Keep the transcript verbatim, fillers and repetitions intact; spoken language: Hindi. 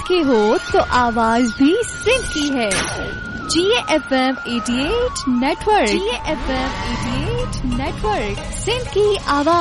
के हो तो आवाज भी सिंध की है। जी एफ एम अठासी नेटवर्क, जी एफ एम अठासी नेटवर्क, सिंध की आवाज।